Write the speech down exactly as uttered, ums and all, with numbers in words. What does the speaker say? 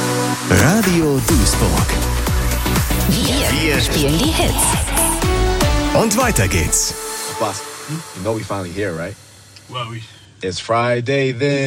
Radio Duisburg. Wir, spielen die Hits. Und weiter geht's. Boss, you know we finally here, right? Well, we It's Friday then.